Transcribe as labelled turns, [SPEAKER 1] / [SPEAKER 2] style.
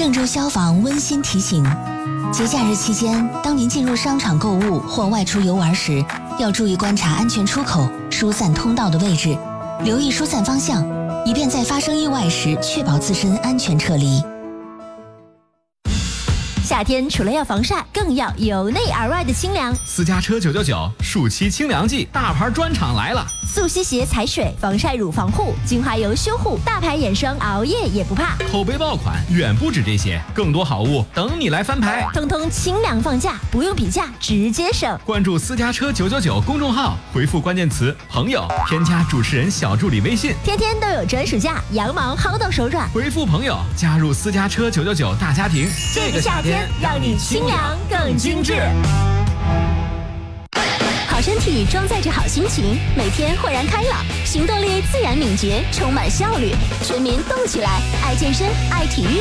[SPEAKER 1] 郑州消防温馨提醒：节假日期间，当您进入商场购物或外出游玩时，要注意观察安全出口、疏散通道的位置，留意疏散方向，以便在发生意外时确保自身安全撤离。
[SPEAKER 2] 夏天除了要防晒，更要由内而外的清凉。
[SPEAKER 3] 私家车999暑期清凉季大牌专场来了，
[SPEAKER 2] 速吸鞋踩水，防晒乳防护，精华油修护，大牌眼霜熬夜也不怕。
[SPEAKER 3] 口碑爆款远不止这些，更多好物等你来翻牌，
[SPEAKER 2] 通通清凉放价，不用比价直接省。
[SPEAKER 3] 关注私家车999公众号，回复关键词朋友，添加主持人小助理微信，
[SPEAKER 2] 天天都有专属价，羊毛薅到手软。
[SPEAKER 3] 回复朋友加入私家车999大家庭，
[SPEAKER 2] 这个夏天让你清凉更精致。好身体装载着好心情，每天豁然开朗，行动力自然敏捷，充满效率，全民动起来，爱健身，爱体育。